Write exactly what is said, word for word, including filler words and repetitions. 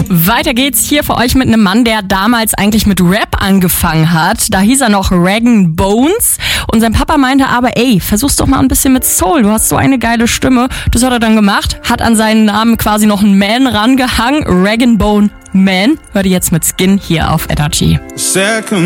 Weiter geht's hier für euch mit einem Mann, der damals eigentlich mit Rap angefangen hat. Da hieß er noch Rag Bones. Und sein Papa meinte aber, ey, versuch's doch mal ein bisschen mit Soul. Du hast so eine geile Stimme. Das hat er dann gemacht. Hat an seinen Namen quasi noch einen Man rangehangen. Rag Bone Man. Hört ihr jetzt mit Skin hier auf Energy. Second